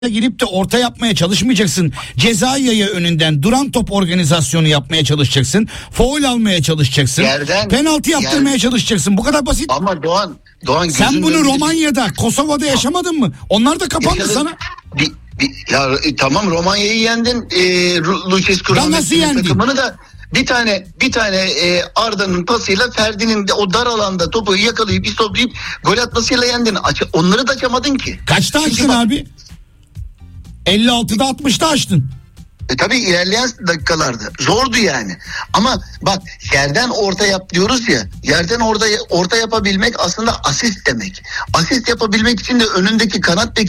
girip de orta yapmaya çalışmayacaksın. Ceza yayı önünden duran top organizasyonu yapmaya çalışacaksın. Faul almaya çalışacaksın. Penaltı yaptırmaya çalışacaksın. Bu kadar basit. Ama Doğan sen bunu Romanya'da, Kosova'da yaşamadın mı? Onlar da kapandı sana. Tamam, Romanya'yı yendin. Lucescu takımını da bir tane Arda'nın pasıyla Ferdi'nin de o dar alanda topu yakalayıp istoplayıp gol atmasıyla yendin. Onları da açamadın ki. Kaçta açtın abi? 56'da 60'da açtın. Tabii ilerleyen dakikalarda zordu yani. Ama bak, yerden orta yap diyoruz ya. Yerden orta yapabilmek aslında asist demek. Asist yapabilmek için de önündeki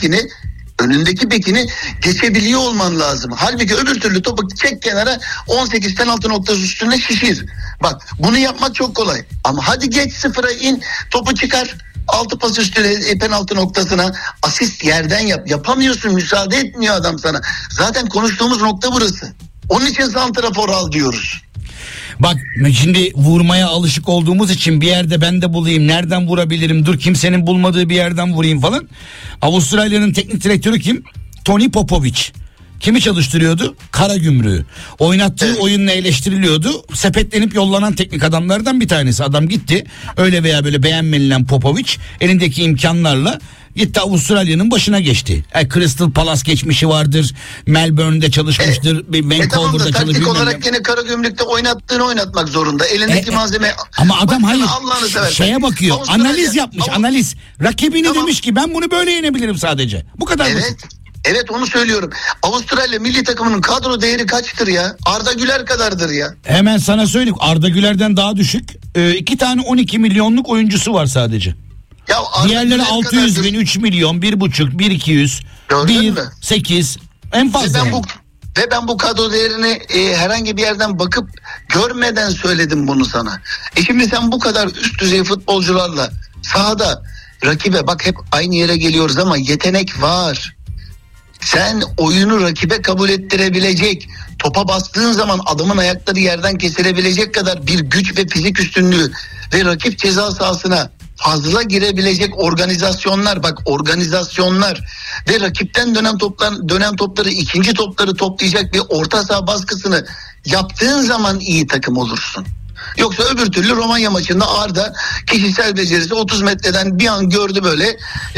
bekini geçebiliyor olman lazım. Halbuki öbür türlü topu çek kenara, 18 penaltı noktası üstüne şişir. Bak, bunu yapmak çok kolay. Ama hadi geç, sıfıra in, topu çıkar. 6 pas üstüne penaltı noktasına, asist yerden yap. Yapamıyorsun, müsaade etmiyor adam sana. Zaten konuştuğumuz nokta burası. Onun için santrafor al diyoruz. Bak şimdi vurmaya alışık olduğumuz için bir yerde ben de bulayım, nereden vurabilirim, dur kimsenin bulmadığı bir yerden vurayım falan. Avustralya'nın teknik direktörü kim? Tony Popovic. Kimi çalıştırıyordu? Karagümrük'ü. Oynattığı oyunla eleştiriliyordu. Sepetlenip yollanan teknik adamlardan bir tanesi. Adam gitti. Öyle veya böyle beğenmenilen Popovic elindeki imkanlarla gitti Avustralya'nın başına geçti. Crystal Palace geçmişi vardır. Melbourne'de çalışmıştır. Vancouver'da tamam da çalışmıştır. Taktik olarak yine Karagümrük'te oynattığını oynatmak zorunda. Elindeki malzeme. Ama adam hayır. Şeye bakıyor. Analiz yapmış. Analiz. Rakibini demiş ki ben bunu böyle yenebilirim sadece. Bu kadar basit. Evet, onu söylüyorum. Avustralya milli takımının kadro değeri kaçtır ya? Arda Güler kadardır ya. Hemen sana söyleyeyim. Arda Güler'den daha düşük. 2 tane 12 milyonluk oyuncusu var sadece. Ya diğerleri 600 bin, 3 milyon, 1,5, 1,200, 1,8 en fazla. Ve ben bu kadro değerini herhangi bir yerden bakıp görmeden söyledim bunu sana. Şimdi sen bu kadar üst düzey futbolcularla sahada rakibe, bak hep aynı yere geliyoruz ama yetenek var. Sen oyunu rakibe kabul ettirebilecek, topa bastığın zaman adamın ayakları yerden kesilebilecek kadar bir güç ve fizik üstünlüğü ve rakip ceza sahasına fazla girebilecek organizasyonlar ve rakipten dönen topları, ikinci topları toplayacak bir orta saha baskısını yaptığın zaman iyi takım olursun. Yoksa öbür türlü Romanya maçında Arda kişisel becerisi 30 metreden bir an gördü, böyle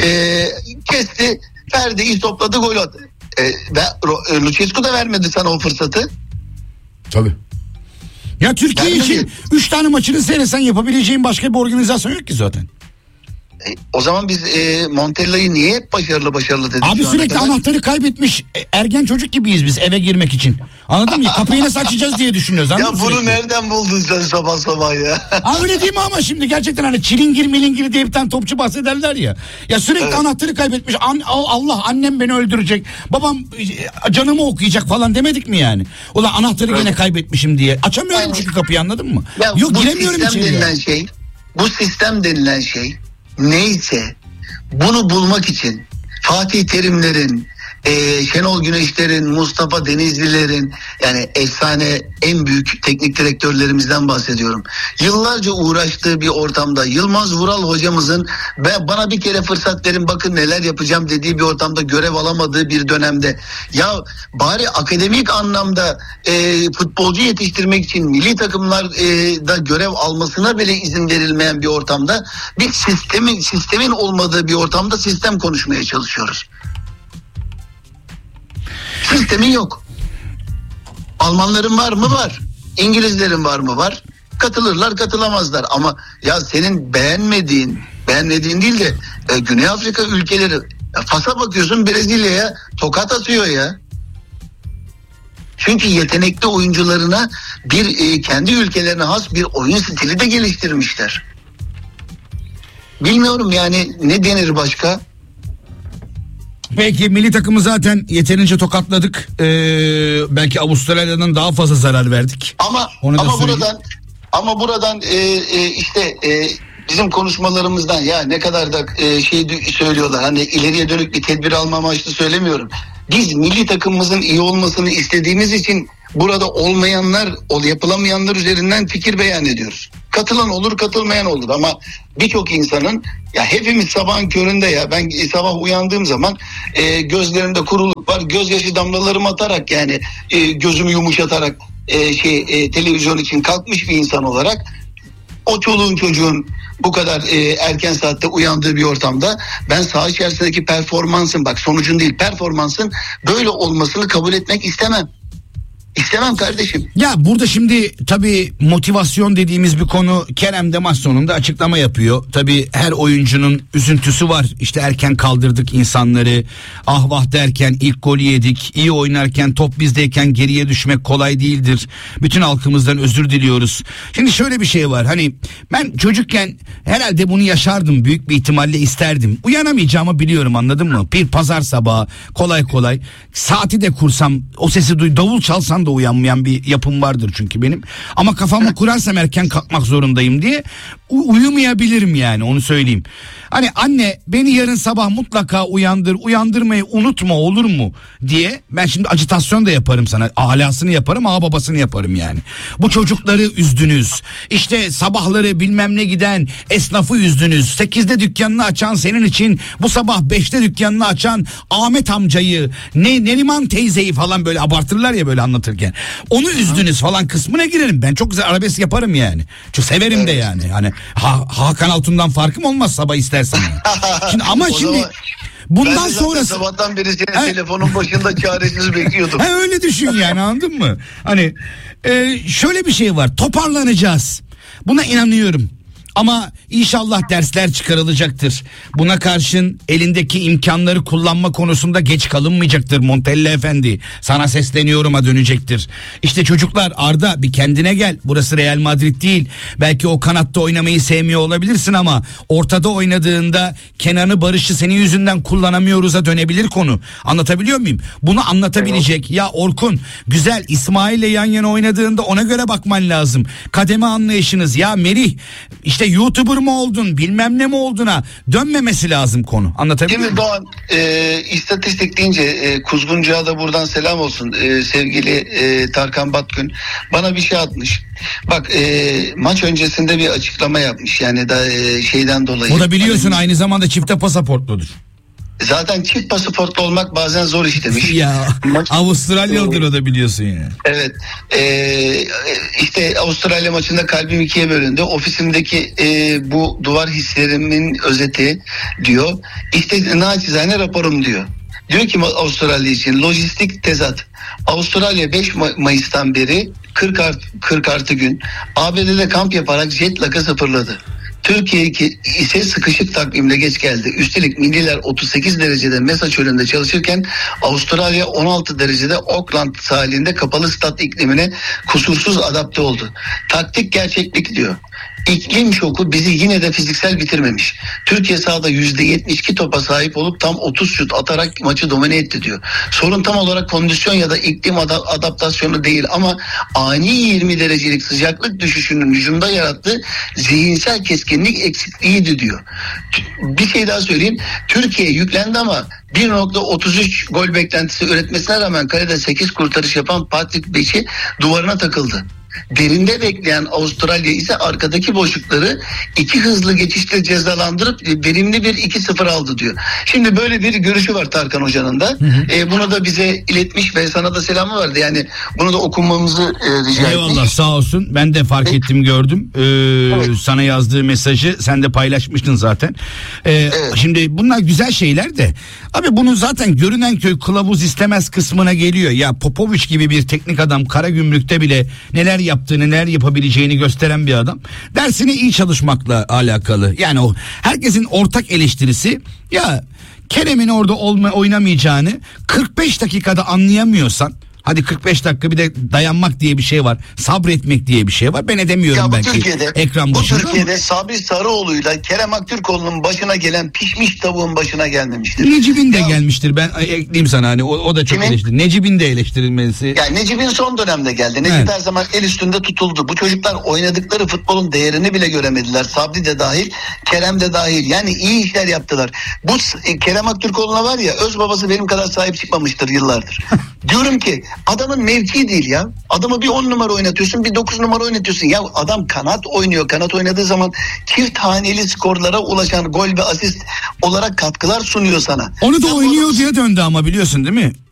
kesti, Ferdi'yi topladı, gol attı. Lucescu da vermedi sana o fırsatı. Tabii. Ya Türkiye için 3 tane maçını seyretsen yapabileceğin başka bir organizasyon yok ki zaten. O zaman biz Montella'yı niye hep başarılı dedik? Abi sürekli anahtarı kaybetmiş ergen çocuk gibiyiz biz eve girmek için. Anladın mı? Kapıyı nasıl açacağız diye düşünüyoruz. Ya bunu sürekli nereden buldun sen sabah ya? Öyle değil mi ama şimdi gerçekten hani çilingir milingir diye bir tane topçu bahsederler ya. Ya sürekli anahtarı kaybetmiş. Allah, annem beni öldürecek. Babam canımı okuyacak falan demedik mi yani? Ulan anahtarı gene kaybetmişim diye. Açamıyorum çünkü kapıyı, anladın mı? Ya yok, giremiyorum içeri. Bu sistem denilen şey neyse, bunu bulmak için Fatih Terimlerin, Şenol Güneşlerin, Mustafa Denizlilerin, yani efsane en büyük teknik direktörlerimizden bahsediyorum. Yıllarca uğraştığı bir ortamda, Yılmaz Vural hocamızın bana bir kere fırsat verin bakın neler yapacağım dediği bir ortamda görev alamadığı bir dönemde, ya bari akademik anlamda futbolcu yetiştirmek için milli takımlarda görev almasına bile izin verilmeyen bir ortamda, bir sistemin olmadığı bir ortamda sistem konuşmaya çalışıyoruz. Sistemin yok. Almanların var mı? Var. İngilizlerin var mı? Var. Katılırlar, katılamazlar. Ama ya senin beğenmediğin değil de Güney Afrika ülkeleri, Fas'a bakıyorsun, Brezilya'ya tokat atıyor ya. Çünkü yetenekli oyuncularına bir kendi ülkelerine has bir oyun stili de geliştirmişler. Bilmiyorum yani ne denir başka? Peki milli takımı zaten yeterince tokatladık. Belki Avustralya'dan daha fazla zarar verdik. Ama buradan işte bizim konuşmalarımızdan ya ne kadar da söylüyorlar. Hani ileriye dönük bir tedbir alma amaçlı söylemiyorum. Biz milli takımımızın iyi olmasını istediğimiz için burada yapılamayanlar üzerinden fikir beyan ediyoruz. Katılan olur, katılmayan olur ama birçok insanın, ya hepimiz sabahın köründe, ya ben sabah uyandığım zaman gözlerimde kuruluk var, gözyaşı damlalarımı atarak, yani gözümü yumuşatarak televizyon için kalkmış bir insan olarak, o çoluğun çocuğun bu kadar erken saatte uyandığı bir ortamda ben saha içerisindeki performansın, bak sonucun değil, performansın böyle olmasını kabul etmek istemem. İstemem kardeşim. Ya burada şimdi tabii motivasyon dediğimiz bir konu. Kerem de maç sonunda açıklama yapıyor. Tabii her oyuncunun üzüntüsü var. İşte erken kaldırdık insanları. Ah vah derken ilk golü yedik. İyi oynarken, top bizdeyken geriye düşmek kolay değildir. Bütün halkımızdan özür diliyoruz. Şimdi şöyle bir şey var. Hani ben çocukken herhalde bunu yaşardım. Büyük bir ihtimalle isterdim. Uyanamayacağımı biliyorum, anladın mı? Bir pazar sabahı kolay kolay saati de kursam, o sesi davul çalsam da uyanmayan bir yapım vardır çünkü benim. Ama kafamı kurarsam erken kalkmak zorundayım diye uyumayabilirim, yani onu söyleyeyim. Hani anne beni yarın sabah mutlaka uyandırmayı unutma, olur mu diye ben şimdi ajitasyon da yaparım sana. Alasını yaparım, babasını yaparım yani. Bu çocukları üzdünüz. İşte sabahları bilmem ne giden esnafı üzdünüz. 8'de dükkanını açan senin için bu sabah 5'te dükkanını açan Ahmet amcayı, Neriman teyzeyi falan böyle abartırlar ya böyle anlatırken. Onu üzdünüz falan kısmına girerim. Ben çok güzel arabesk yaparım yani. Çok severim de yani. Hani Hakan Altun'dan farkım olmaz sabah istersen. Şimdi ama şimdi bundan sonrası sabahtan beri senin telefonun başında çaresiz bekliyordum. Öyle düşün yani, anladın mı? Hani şöyle bir şey var. Toparlanacağız. Buna inanıyorum. Ama inşallah dersler çıkarılacaktır. Buna karşın elindeki imkanları kullanma konusunda geç kalınmayacaktır Montella Efendi. Sana sesleniyorum'a dönecektir. İşte çocuklar, Arda bir kendine gel. Burası Real Madrid değil. Belki o kanatta oynamayı sevmiyor olabilirsin ama ortada oynadığında Kenan'ı, Barış'ı senin yüzünden kullanamıyoruz'a dönebilir konu. Anlatabiliyor muyum? Bunu anlatabilecek. Ya Orkun güzel, İsmail'le yan yana oynadığında ona göre bakman lazım. Kademe anlayışınız. Ya Merih işte YouTuber mı oldun bilmem ne mi olduğuna dönmemesi lazım konu. Anlatabiliyor muyum? Değil mi Doğan? İstatistik deyince Kuzguncu'ya da buradan selam olsun. Sevgili Tarkan Batgün bana bir şey atmış. Bak maç öncesinde bir açıklama yapmış. Yani da şeyden dolayı. O da biliyorsun aynı zamanda çifte pasaportludur. Zaten çift pasaportlu olmak bazen zor iş demiş. Ya Avustralyalıdır o da, biliyorsun yani. Evet. İşte Avustralya maçında kalbim ikiye bölündü. Ofisimdeki bu duvar hislerimin özeti diyor. İşte naçizane raporum diyor. Diyor ki Avustralya için lojistik tezat. Avustralya 5 Mayıs'tan beri 40 artı gün ABD'de kamp yaparak jet lag'ı sıfırladı. Türkiye ise sıkışık takvimle geç geldi. Üstelik milliler 38 derecede Mesa çölünde çalışırken Avustralya 16 derecede Auckland sahilinde kapalı stat iklimine kusursuz adapte oldu. Taktik gerçeklik diyor. İklim şoku bizi yine de fiziksel bitirmemiş. Türkiye sahada %72 topa sahip olup tam 30 şut atarak maçı domine etti diyor. Sorun tam olarak kondisyon ya da iklim adaptasyonu değil ama ani 20 derecelik sıcaklık düşüşünün hücumda yarattığı zihinsel keskinlik eksikliğiydi diyor. Bir şey daha söyleyeyim. Türkiye yüklendi ama 1.33 gol beklentisi üretmesine rağmen kalede 8 kurtarış yapan Patrick Beach'i duvarına takıldı. Derinde bekleyen Avustralya ise arkadaki boşlukları 2 hızlı geçişle cezalandırıp verimli bir 2-0 aldı diyor. Şimdi böyle bir görüşü var Tarkan Hoca'nın da. Bunu da bize iletmiş ve sana da selamı vardı. Yani bunu da okumamızı rica etmiş. Eyvallah, sağ olsun. Ben de fark ettim, gördüm. Sana yazdığı mesajı sen de paylaşmıştın zaten. Evet. Şimdi bunlar güzel şeyler de. Abi bunun zaten görünen köy kılavuz istemez kısmına geliyor. Ya Popovic gibi bir teknik adam Karagümrük'te bile neler yaptığını, neler yapabileceğini gösteren bir adam. Dersine iyi çalışmakla alakalı. Yani o herkesin ortak eleştirisi, ya Kerem'in orada oynamayacağını 45 dakikada anlayamıyorsan, hadi 45 dakika bir de dayanmak diye bir şey var. Sabretmek diye bir şey var. Ben edemiyorum ya belki ekran başında. Bu Türkiye'de Sabri Sarıoğlu'yla Kerem Aktürkoğlu'nun başına gelen pişmiş tavuğun başına gelmemiştir. Necip'in de gelmiştir. Ben ekleyeyim sana, hani o da çok eleştirildi. Necip'in de eleştirilmesi. Yani Necip'in son dönemde geldi. Necip her zaman el üstünde tutuldu. Bu çocuklar oynadıkları futbolun değerini bile göremediler. Sabri de dahil, Kerem de dahil. Yani iyi işler yaptılar. Bu Kerem Aktürkoğlu'na var ya, öz babası benim kadar sahip çıkmamıştır yıllardır. Diyorum ki adamın mevki değil ya. Adamı bir 10 numara oynatıyorsun, bir 9 numara oynatıyorsun. Ya adam kanat oynuyor. Kanat oynadığı zaman çift haneli skorlara ulaşan gol ve asist olarak katkılar sunuyor sana. Onu da Sen bu oynuyor adamı- diye döndü ama biliyorsun değil mi?